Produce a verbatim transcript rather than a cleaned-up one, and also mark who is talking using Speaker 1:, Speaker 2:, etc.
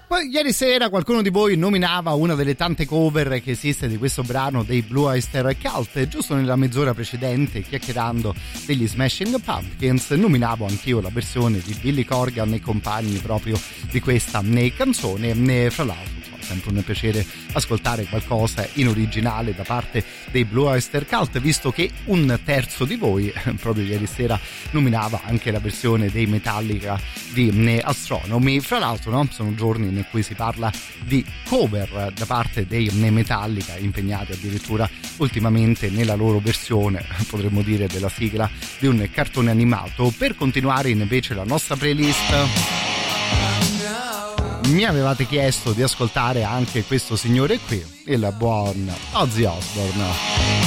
Speaker 1: Poi ieri sera qualcuno di voi nominava una delle tante cover che esiste di questo brano dei Blue Oyster Cult. Giusto nella mezz'ora precedente, chiacchierando degli Smashing Pumpkins, nominavo anch'io la versione di Billy Corgan e compagni proprio di questa canzone. Fra l'altro sempre un piacere ascoltare qualcosa in originale da parte dei Blue Oyster Cult, visto che un terzo di voi proprio ieri sera nominava anche la versione dei Metallica di Astronomy. Fra l'altro, no? Sono giorni in cui si parla di cover da parte dei Metallica, impegnati addirittura ultimamente nella loro versione, potremmo dire, della sigla di un cartone animato. Per continuare invece la nostra playlist, mi avevate chiesto di ascoltare anche questo signore qui, il buon Ozzy Osbourne.